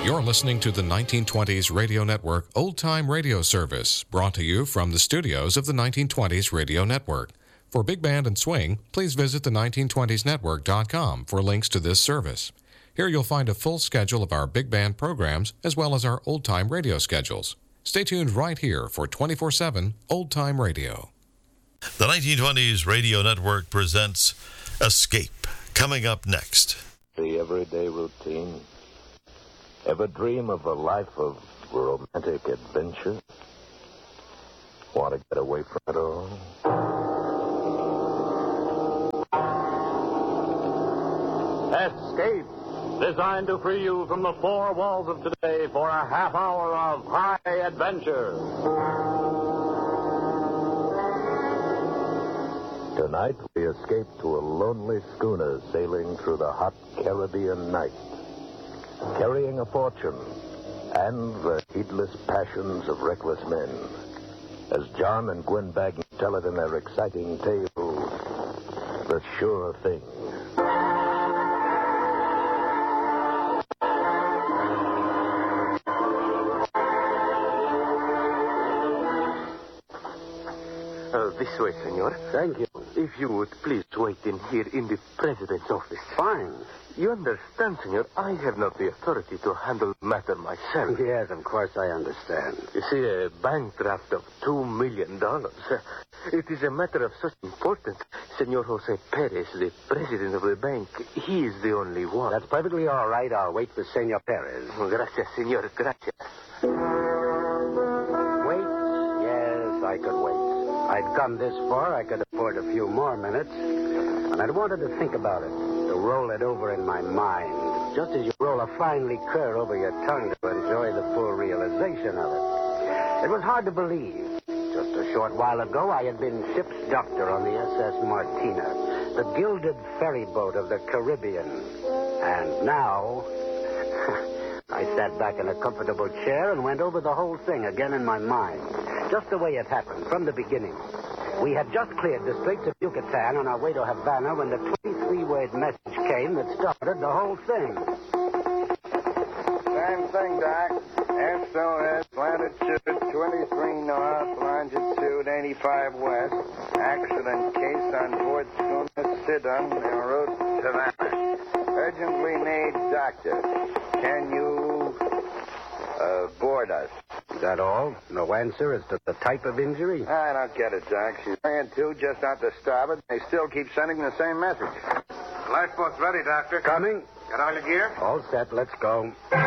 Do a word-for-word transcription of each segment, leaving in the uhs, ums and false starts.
You're listening to the nineteen twenties Radio Network Old Time Radio Service, brought to you from the studios of the nineteen twenties Radio Network. For Big Band and Swing, please visit the nineteen twenties network dot com for links to this service. Here you'll find a full schedule of our big band programs as well as our old-time radio schedules. Stay tuned right here for twenty-four seven Old Time Radio. The nineteen twenties Radio Network presents Escape, coming up next. The everyday routine. Ever dream of a life of romantic adventure? Want to get away from it all? Escape, designed to free you from the four walls of today for a half hour of high adventure. Tonight, we escape to a lonely schooner sailing through the hot Caribbean night, carrying a fortune and the heedless passions of reckless men. As John and Gwen Bagton tell it in their exciting tale, The Sure Thing. Uh, this way, senor. Thank you. If you would please wait in here in the president's office. Fine. You understand, senor, I have not the authority to handle the matter myself. Yes, of course I understand. You see, a bank draft of two million dollars. It is a matter of such importance. Senor Jose Perez, the president of the bank, he is the only one. That's perfectly all right. I'll wait for Senor Perez. Gracias, senor. Gracias. Wait? Yes, I could wait. I'd come this far, I could afford a few more minutes. And I'd wanted to think about it, to roll it over in my mind, just as you roll a fine liqueur over your tongue to enjoy the full realization of it. It was hard to believe. Just a short while ago, I had been ship's doctor on the S S Martina, the gilded ferry boat of the Caribbean. And now, I sat back in a comfortable chair and went over the whole thing again in my mind, just the way it happened from the beginning. We had just cleared the Straits of Yucatan on our way to Havana when the twenty-three word message came that started the whole thing. Same thing, Doc. S O S, latitude twenty-three north, longitude eighty-five west. Accident case on board schooner Sidon en route to Havana. Urgently need doctor. Can you uh, board us? Is that all? No answer as to the type of injury? I don't get it, Doc. She's ran two just out the starboard. They still keep sending the same message. Lifeboat's ready, Doctor. Coming. Got all your gear? All set. Let's go.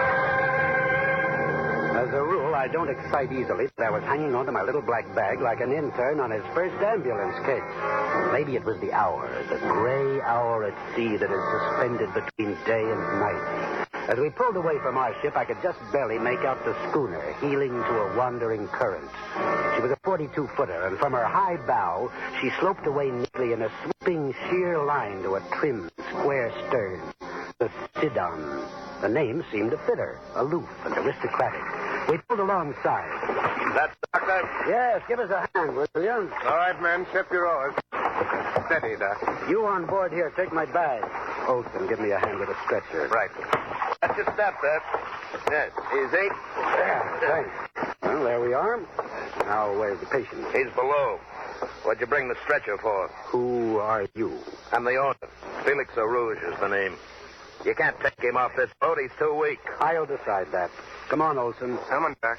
As a rule, I don't excite easily, but I was hanging onto my little black bag like an intern on his first ambulance case. Maybe it was the hour, the gray hour at sea that is suspended between day and night. As we pulled away from our ship, I could just barely make out the schooner heeling to a wandering current. She was a forty-two footer, and from her high bow, she sloped away neatly in a sweeping sheer line to a trim, square stern. The Sidon. The name seemed to fit her, aloof and aristocratic. We pulled alongside. That's Doctor. Yes, give us a hand, will you? All right, men, ship your oars. Steady, Doc. You on board here, take my bag. Olson, give me a hand with a stretcher. Right. That's your step, Beth. Yes, easy. Yeah, thanks. Well, there we are. Now, where's the patient? He's below. What'd you bring the stretcher for? Who are you? I'm the owner. Felix Arouge is the name. You can't take him off this boat. He's too weak. I'll decide that. Come on, Olson. Come on, Doc.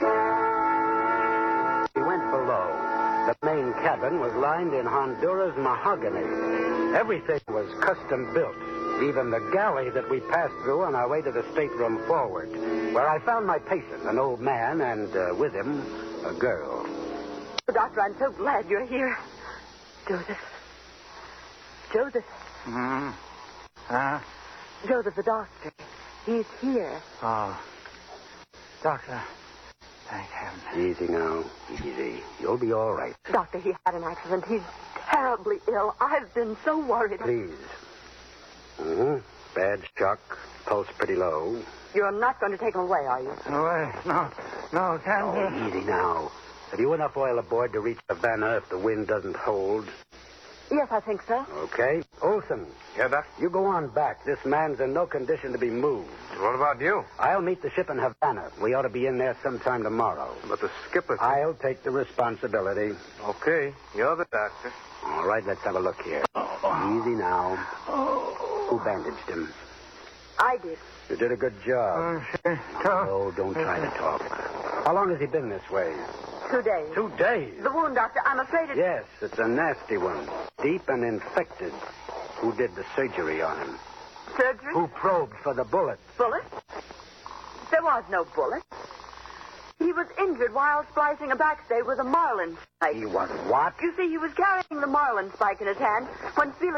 We went below. The main cabin was lined in Honduras mahogany. Everything was custom built. Even the galley that we passed through on our way to the stateroom forward, where I found my patient, an old man, and uh, with him, a girl. Oh, Doctor, I'm so glad you're here. Joseph. Joseph. Hmm? Huh? Joseph, the doctor. He's here. Oh. Doctor. Thank heaven. Easy now. Easy. You'll be all right. Doctor, he had an accident. He's terribly ill. I've been so worried. Please. Mm-hmm. Bad shock. Pulse pretty low. You're not going to take him away, are you? No, no, no, can't Oh, you? easy now. Have you enough oil aboard to reach Havana if the wind doesn't hold? Yes, I think so. Okay. Olson. Yeah, Doc? You go on back. This man's in no condition to be moved. What about you? I'll meet the ship in Havana. We ought to be in there sometime tomorrow. But the skipper... I'll take the responsibility. Okay. You're the doctor. All right, let's have a look here. Easy now. Who bandaged him? I did. You did a good job. Uh, No, don't try to talk. How long has he been this way? Two days. Two days. The wound, Doctor, I'm afraid it's... Yes, it's a nasty one. Deep and infected. Who did the surgery on him? Surgery? Who probed for the bullet? Bullet? There was no bullet. He was injured while splicing a backstay with a marlin spike. He was what? You see, he was carrying the marlin spike in his hand when feeling...